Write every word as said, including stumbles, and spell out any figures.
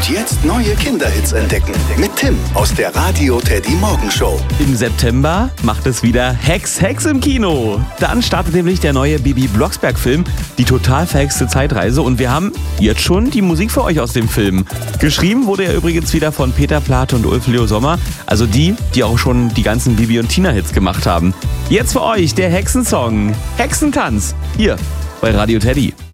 jetzt neue Kinderhits entdecken. Mit Tim aus der Radio Teddy Morgenshow. Im September macht es wieder Hex Hex im Kino. Dann startet nämlich der neue Bibi Blocksberg-Film, die total verhexte Zeitreise. Und wir haben jetzt schon die Musik für euch aus dem Film. Geschrieben wurde er übrigens wieder von Peter Plate und Ulf Leo Sommer. Also die, die auch schon die ganzen Bibi und Tina-Hits gemacht haben. Jetzt für euch der Hexensong Hexentanz. Hier bei Radio Teddy.